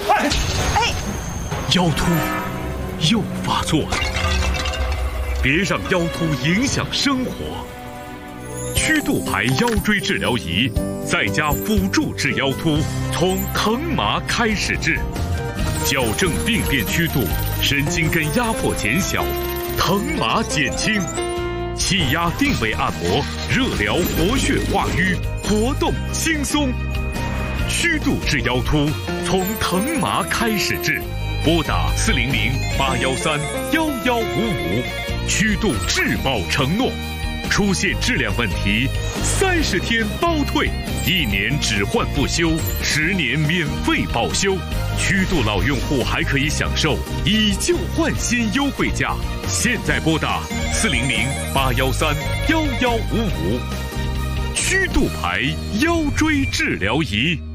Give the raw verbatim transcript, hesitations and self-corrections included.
哎哎， 腰突又发作了，别让腰突影响生活。曲度牌腰椎治疗仪在家辅助治腰突，从疼麻开始治，矫正病变曲度，神经根压迫减小，疼麻减轻。气压定位按摩，热疗活血化瘀，活动轻松。曲度治腰突，从疼麻开始治。拨打四零零八幺三幺幺五五，曲度质保承诺。出现质量问题，三十天包退，一年只换不修，十年免费保修。曲度老用户还可以享受以旧换新优惠价。现在拨打四零零八幺三幺幺五五，曲度牌腰椎治疗仪。